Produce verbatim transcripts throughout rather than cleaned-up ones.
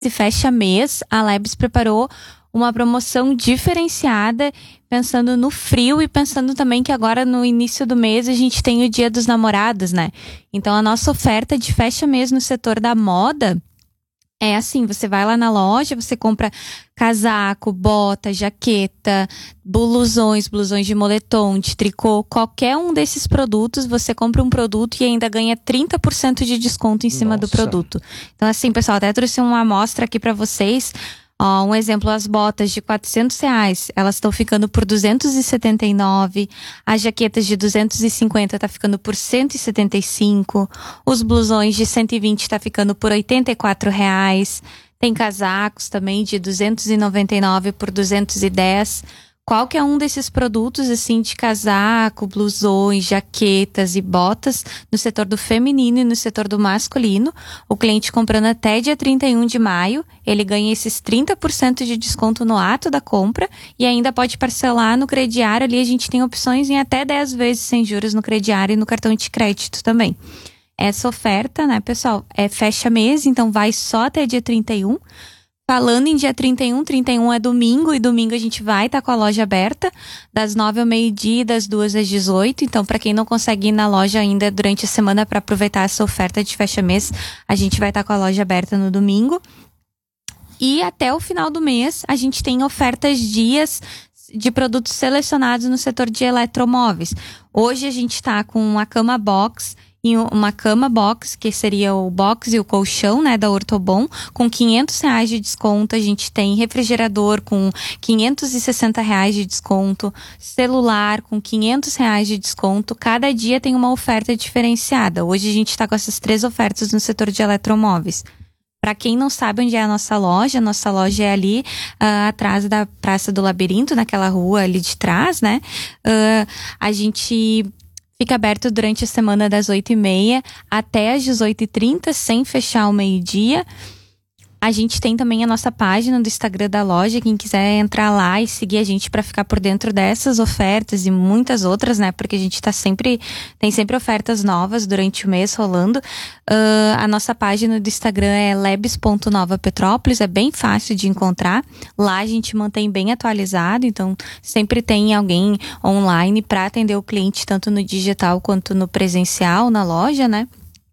Esse fecha mês, a Lebes preparou uma promoção diferenciada, pensando no frio e pensando também que agora no início do mês a gente tem o Dia dos Namorados, né? Então a nossa oferta de fecha mês no setor da moda é assim, você vai lá na loja, você compra casaco, bota, jaqueta, blusões, blusões de moletom, de tricô, qualquer um desses produtos, você compra um produto e ainda ganha trinta por cento de desconto em cima Nossa. do produto. Então assim, pessoal, até trouxe uma amostra aqui pra vocês. Ó, um exemplo, as botas de quatrocentos reais, elas estão ficando por duzentos e setenta e nove. As jaquetas de duzentos e cinquenta tá ficando por cento e setenta e cinco. Os blusões de cento e vinte tá ficando por oitenta e quatro reais. Tem casacos também de duzentos e noventa e nove por duzentos e dez. Qualquer um desses produtos, assim, de casaco, blusões, jaquetas e botas, no setor do feminino e no setor do masculino, o cliente comprando até dia trinta e um de maio, ele ganha esses trinta por cento de desconto no ato da compra e ainda pode parcelar no crediário. Ali a gente tem opções em até dez vezes sem juros no crediário e no cartão de crédito também. Essa oferta, né, pessoal, é fecha mês, então vai só até dia trinta e um. Falando em dia trinta e um, trinta e um é domingo, e domingo a gente vai estar tá com a loja aberta, das nove ao meio-dia e das duas às dezoito. Então, para quem não consegue ir na loja ainda durante a semana para aproveitar essa oferta de fecha-mês, a gente vai estar tá com a loja aberta no domingo. E até o final do mês, a gente tem ofertas dias de produtos selecionados no setor de eletromóveis. Hoje a gente está com a cama box, e uma cama box, que seria o box e o colchão, né, da Ortobon, com quinhentos reais de desconto. A gente tem refrigerador com quinhentos e sessenta reais de desconto, celular com quinhentos reais de desconto. Cada dia tem uma oferta diferenciada. Hoje a gente está com essas três ofertas no setor de eletromóveis. Para quem não sabe onde é a nossa loja, a nossa loja é ali uh, atrás da Praça do Labirinto, naquela rua ali de trás, né? Uh, a gente fica aberto durante a semana das oito e meia até as dezoito e trinta, sem fechar ao meio-dia. A gente tem também a nossa página do Instagram da loja, quem quiser entrar lá e seguir a gente para ficar por dentro dessas ofertas e muitas outras, né? Porque a gente tá sempre, tem sempre ofertas novas durante o mês rolando. Uh, a nossa página do Instagram é lebes ponto nova petrópolis, é bem fácil de encontrar. Lá a gente mantém bem atualizado, então sempre tem alguém online para atender o cliente, tanto no digital quanto no presencial, na loja, né?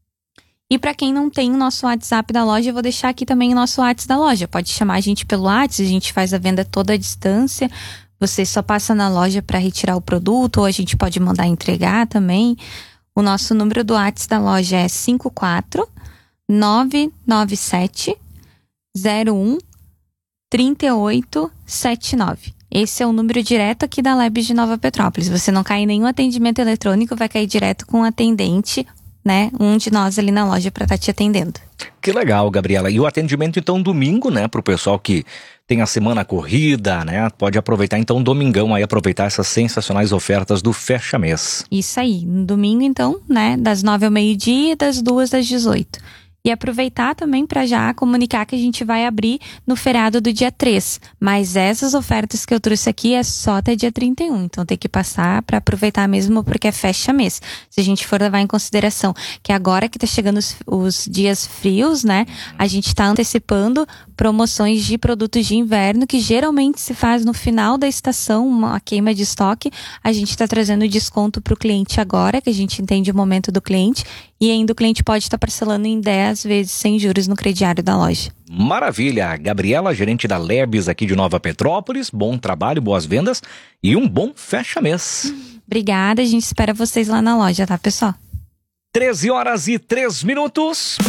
E para quem não tem o nosso WhatsApp da loja, eu vou deixar aqui também o nosso WhatsApp da loja. Pode chamar a gente pelo WhatsApp, a gente faz a venda toda à distância. Você só passa na loja para retirar o produto, ou a gente pode mandar entregar também. O nosso número do WhatsApp da loja é cinco quatro nove nove sete zero um três oito sete nove. Esse é o número direto aqui da Lebes de Nova Petrópolis. Você não cai em nenhum atendimento eletrônico, vai cair direto com o atendente, né? Um de nós ali na loja para estar te atendendo. Que legal, Gabriela. E o atendimento então domingo, né? Pro pessoal que tem a semana corrida, né? Pode aproveitar então domingão aí, aproveitar essas sensacionais ofertas do Fecha Mês. Isso aí. No domingo então, né? Das nove ao meio-dia e das duas às dezoito. E aproveitar também para já comunicar que a gente vai abrir no feriado do dia três. Mas essas ofertas que eu trouxe aqui é só até dia trinta e um. Então tem que passar para aproveitar mesmo, porque é fecha mês. Se a gente for levar em consideração que agora que tá chegando os, os dias frios, né? A gente tá antecipando promoções de produtos de inverno, que geralmente se faz no final da estação, uma queima de estoque. A gente tá trazendo desconto pro cliente agora, que a gente entende o momento do cliente. E ainda o cliente pode estar parcelando em dez vezes sem juros no crediário da loja. Maravilha! Gabriela, gerente da Lebes aqui de Nova Petrópolis. Bom trabalho, boas vendas e um bom fecha-mês. Obrigada, a gente espera vocês lá na loja, tá, pessoal? treze horas e três minutos.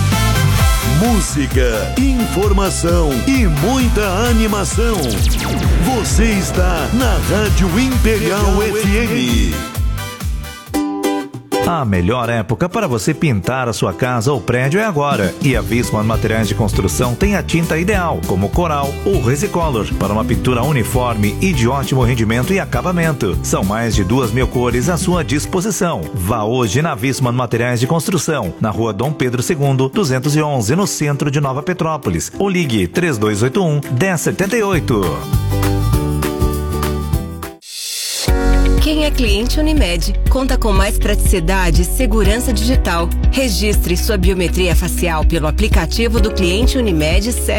Música, informação e muita animação. Você está na Rádio Imperial F M. A melhor época para você pintar a sua casa ou prédio é agora. E a Viessmann Materiais de Construção tem a tinta ideal, como Coral ou Resicolor, para uma pintura uniforme e de ótimo rendimento e acabamento. São mais de duas mil cores à sua disposição. Vá hoje na Viessmann Materiais de Construção, na rua Dom Pedro segundo, duzentos e onze, no centro de Nova Petrópolis. Ou ligue três dois oito um, um zero sete oito. Quem é cliente Unimed conta com mais praticidade e segurança digital. Registre sua biometria facial pelo aplicativo do cliente Unimed